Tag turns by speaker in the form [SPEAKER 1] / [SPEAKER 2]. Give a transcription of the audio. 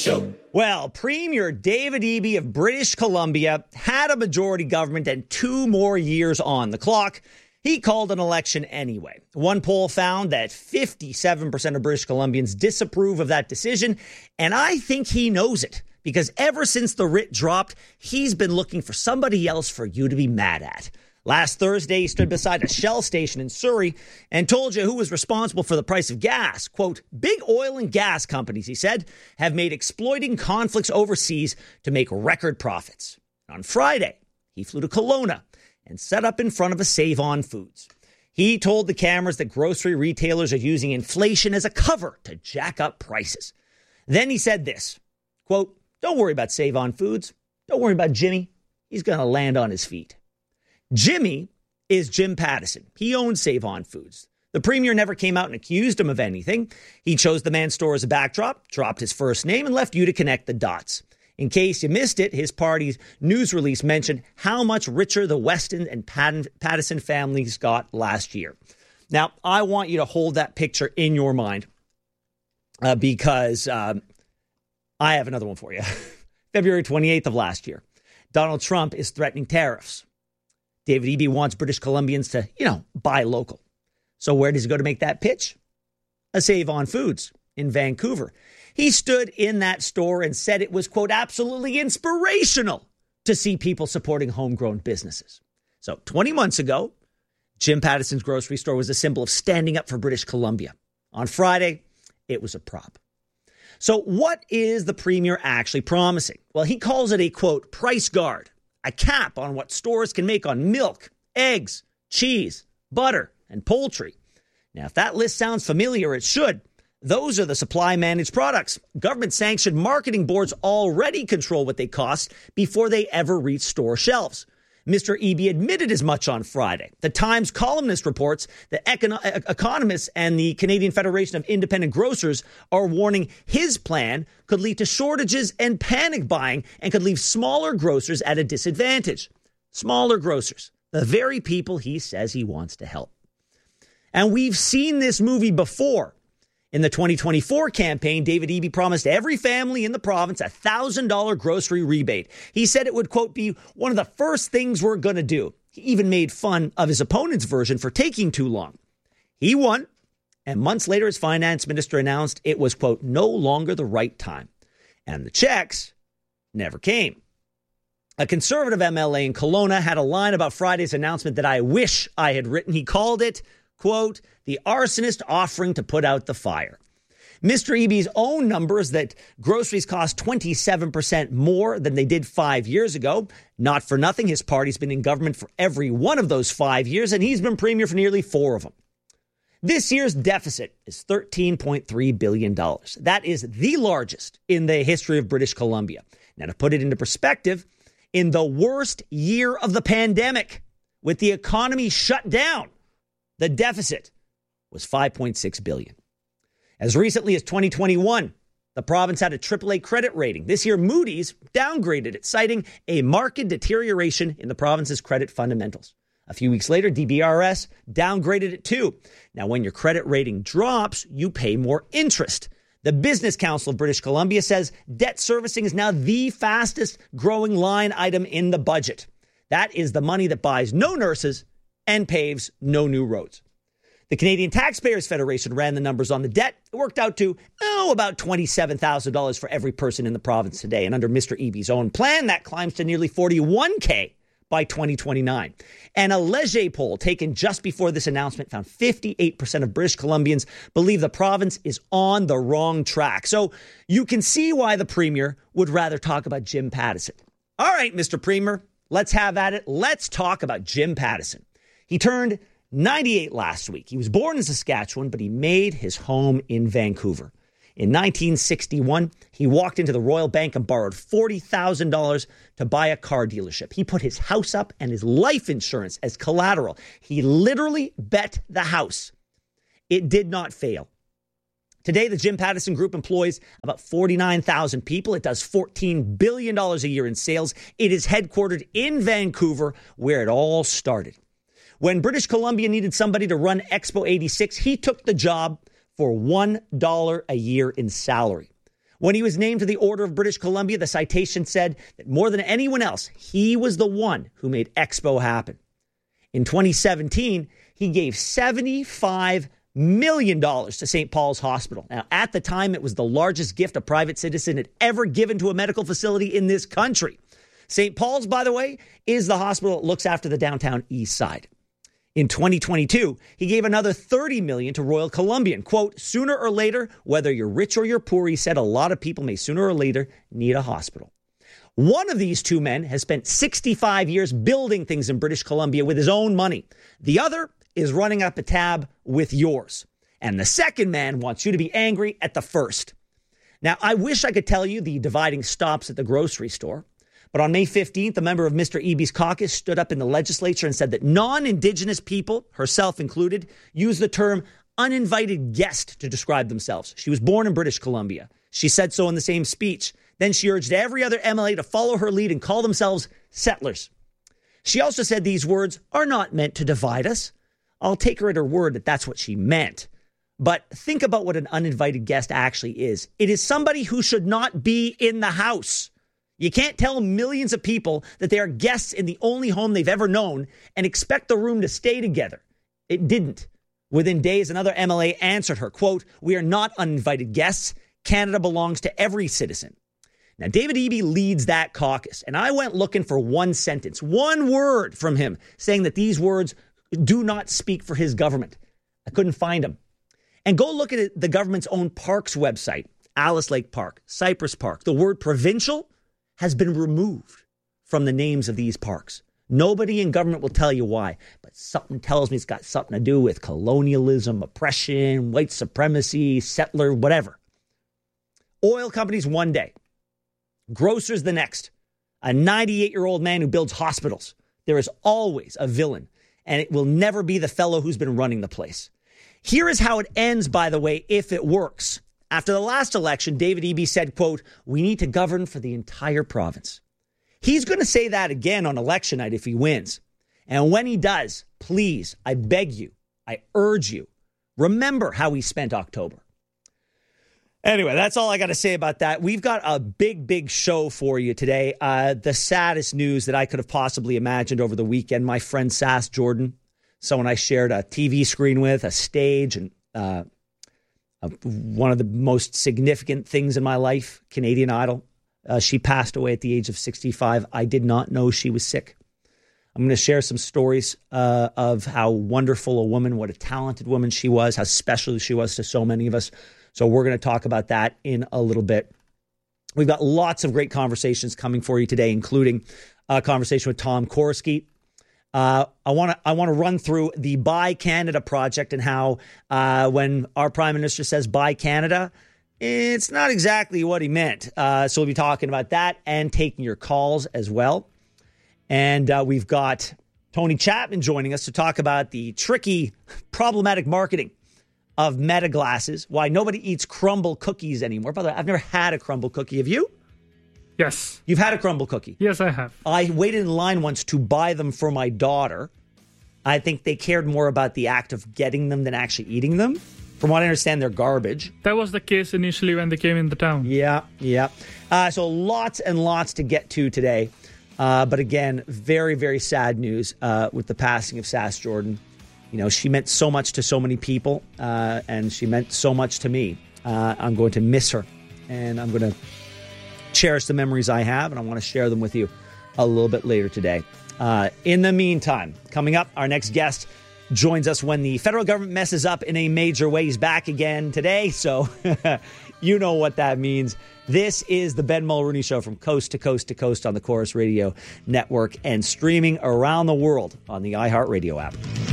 [SPEAKER 1] Show.
[SPEAKER 2] Well, Premier David Eby of British Columbia had a majority government and 2 more years on the clock. He called an election anyway. One poll found that 57% of British Columbians disapprove of that decision, and I think he knows it because ever since the writ dropped, he's been looking for somebody else for you to be mad at. Last Thursday, he stood beside a Shell station in Surrey and told you who was responsible for the price of gas. Quote, big oil and gas companies, he said, have made exploiting conflicts overseas to make record profits. On Friday, he flew to Kelowna and set up in front of a Save-On Foods. He told the cameras that grocery retailers are using inflation as a cover to jack up prices. Then he said this, quote, don't worry about Save-On Foods. Don't worry about Jimmy. He's going to land on his feet. Jimmy is Jim Pattison. He owns Save-On Foods. The premier never came out and accused him of anything. He chose the man's store as a backdrop, dropped his first name, and left you to connect the dots. In case you missed it, his party's news release mentioned how much richer the Weston and Pattison families got last year. Now, I want you to hold that picture in your mind because I have another one for you. February 28th of last year, Donald Trump is threatening tariffs. David Eby wants British Columbians to, buy local. So where does he go to make that pitch? A Save-On Foods in Vancouver. He stood in that store and said it was, quote, absolutely inspirational to see people supporting homegrown businesses. So 20 months ago, Jim Pattison's grocery store was a symbol of standing up for British Columbia. On Friday, it was a prop. So what is the premier actually promising? Well, he calls it a, quote, price guard. A cap on what stores can make on milk, eggs, cheese, butter, and poultry. Now, if that list sounds familiar, it should. Those are the supply-managed products. Government-sanctioned marketing boards already control what they cost before they ever reach store shelves. Mr. Eby admitted as much on Friday. The Times columnist reports that economists and the Canadian Federation of Independent Grocers are warning his plan could lead to shortages and panic buying and could leave smaller grocers at a disadvantage. Smaller grocers, the very people he says he wants to help. And we've seen this movie before. In the 2024 campaign, David Eby promised every family in the province a $1,000 grocery rebate. He said it would, quote, be one of the first things we're going to do. He even made fun of his opponent's version for taking too long. He won, and months later, his finance minister announced it was, quote, no longer the right time. And the checks never came. A Conservative MLA in Kelowna had a line about Friday's announcement that I wish I had written. He called it, quote, the arsonist offering to put out the fire. Mr. Eby's own numbers that groceries cost 27% more than they did 5 years ago. Not for nothing, his party's been in government for every one of those 5 years, and he's been premier for nearly 4 of them. This year's deficit is $13.3 billion. That is the largest in the history of British Columbia. Now, to put it into perspective, in the worst year of the pandemic, with the economy shut down, the deficit was $5.6 billion. As recently as 2021, the province had a AAA credit rating. This year, Moody's downgraded it, citing a marked deterioration in the province's credit fundamentals. A few weeks later, DBRS downgraded it too. Now, when your credit rating drops, you pay more interest. The Business Council of British Columbia says debt servicing is now the fastest growing line item in the budget. That is the money that buys no nurses and paves no new roads. The Canadian Taxpayers Federation ran the numbers on the debt. It worked out to, about $27,000 for every person in the province today. And under Mr. Eby's own plan, that climbs to nearly $41,000 by 2029. And a Leger poll taken just before this announcement found 58% of British Columbians believe the province is on the wrong track. So you can see why the premier would rather talk about Jim Pattison. All right, Mr. Premier, let's have at it. Let's talk about Jim Pattison. He turned 98 last week. He was born in Saskatchewan, but he made his home in Vancouver. In 1961, he walked into the Royal Bank and borrowed $40,000 to buy a car dealership. He put his house up and his life insurance as collateral. He literally bet the house. It did not fail. Today, the Jim Pattison Group employs about 49,000 people. It does $14 billion a year in sales. It is headquartered in Vancouver, where it all started. When British Columbia needed somebody to run Expo 86, he took the job for $1 a year in salary. When he was named to the Order of British Columbia, the citation said that more than anyone else, he was the one who made Expo happen. In 2017, he gave $75 million to St. Paul's Hospital. Now, at the time, it was the largest gift a private citizen had ever given to a medical facility in this country. St. Paul's, by the way, is the hospital that looks after the downtown east side. In 2022, he gave another $30 million to Royal Columbian. Quote, sooner or later, whether you're rich or you're poor, he said, a lot of people may sooner or later need a hospital. One of these two men has spent 65 years building things in British Columbia with his own money. The other is running up a tab with yours. And the second man wants you to be angry at the first. Now, I wish I could tell you the dividing stops at the grocery store. But on May 15th, a member of Mr. Eby's caucus stood up in the legislature and said that non-Indigenous people, herself included, use the term uninvited guest to describe themselves. She was born in British Columbia. She said so in the same speech. Then she urged every other MLA to follow her lead and call themselves settlers. She also said these words are not meant to divide us. I'll take her at her word that that's what she meant. But think about what an uninvited guest actually is. It is somebody who should not be in the house. You can't tell millions of people that they are guests in the only home they've ever known and expect the room to stay together. It didn't. Within days, another MLA answered her, quote, we are not uninvited guests. Canada belongs to every citizen. Now, David Eby leads that caucus, and I went looking for one sentence, one word from him saying that these words do not speak for his government. I couldn't find them. And go look at the government's own parks website, Alice Lake Park, Cypress Park. The word provincial has been removed from the names of these parks. Nobody in government will tell you why, but something tells me it's got something to do with colonialism, oppression, white supremacy, settler, whatever. Oil companies one day, grocers the next, a 98-year-old man who builds hospitals. There is always a villain, and it will never be the fellow who's been running the place. Here is how it ends, by the way, if it works. After the last election, David Eby said, quote, we need to govern for the entire province. He's going to say that again on election night if he wins. And when he does, please, I beg you, I urge you, remember how he spent October. Anyway, that's all I got to say about that. We've got a big, big show for you today. The saddest news that I could have possibly imagined over the weekend. My friend Sass Jordan, someone I shared a TV screen with, a stage, and one of the most significant things in my life, Canadian Idol. She passed away at the age of 65. I did not know she was sick. I'm going to share some stories of how wonderful a woman, what a talented woman she was, how special she was to so many of us. So we're going to talk about that in a little bit. We've got lots of great conversations coming for you today, including a conversation with Tom Korski. I want to run through the Buy Canada project and how when our Prime Minister says Buy Canada, it's not exactly what he meant. So we'll be talking about that and taking your calls as well. And we've got Tony Chapman joining us to talk about the tricky, problematic marketing of Meta glasses, why nobody eats crumble cookies anymore. By the way, I've never had a crumble cookie. Have you?
[SPEAKER 1] Yes.
[SPEAKER 2] You've had a crumble cookie?
[SPEAKER 1] Yes, I have.
[SPEAKER 2] I waited in line once to buy them for my daughter. I think they cared more about the act of getting them than actually eating them. From what I understand, they're garbage.
[SPEAKER 1] That was the case initially when they came into town.
[SPEAKER 2] Yeah. So lots and lots to get to today. But again, very, very sad news with the passing of Sass Jordan. You know, she meant so much to so many people, and she meant so much to me. I'm going to miss her, and I'm going to cherish the memories I have, and I want to share them with you a little bit later today. In the meantime, coming up, our next guest joins us when the federal government messes up in a major way. He's back again today, so you know what that means. This is the Ben Mulrooney Show from coast to coast to coast on the Corus Radio Network and streaming around the world on the iHeartRadio app.